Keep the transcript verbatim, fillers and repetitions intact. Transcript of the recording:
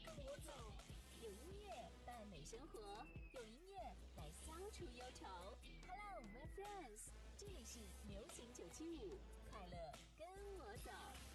跟我走。 有音乐伴美生活，用音乐来消除忧愁。Hello, my friends， 这里是流行九七五，快乐跟我走。